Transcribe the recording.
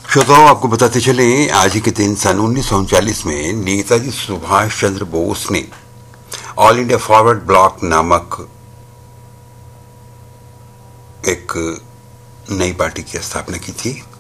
श्रोताओं, आपको बताते चले आज ही के दिन सन 1939 में नेताजी सुभाष चंद्र बोस ने ऑल इंडिया फॉरवर्ड ब्लॉक नामक एक नई पार्टी की स्थापना की थी।